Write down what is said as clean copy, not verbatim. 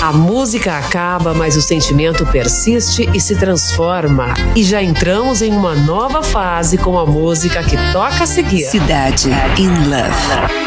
A música acaba, mas o sentimento persiste e se transforma. E já entramos em uma nova fase com a música que toca a seguir. Cidade in Love.